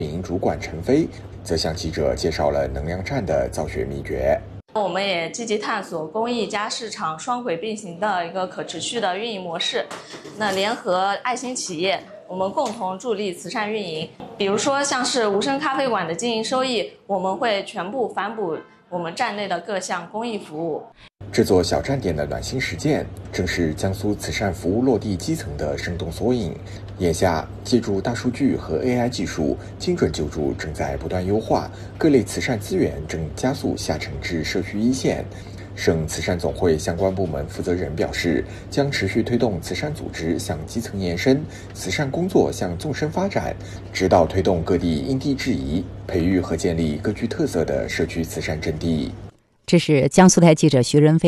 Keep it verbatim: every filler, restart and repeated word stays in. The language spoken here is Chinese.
营主管陈飞则向记者介绍了能量站的造血秘诀。 我们也积极探索公益加市场双轨并行的一个可持续的运营模式。那联合爱心企业，我们共同助力慈善运营。比如说，像是无声咖啡馆的经营收益，我们会全部反哺我们站内的各项公益服务。 这座小站点的暖心实践，正是江苏慈善服务落地基层的生动缩影。眼下，借助大数据和 A I 技术，精准救助正在不断优化，各类慈善资源正加速下沉至社区一线。省慈善总会相关部门负责人表示，将持续推动慈善组织向基层延伸，慈善工作向纵深发展，直到推动各地因地制宜，培育和建立各具特色的社区慈善阵地。 这是江苏台记者徐仁飞。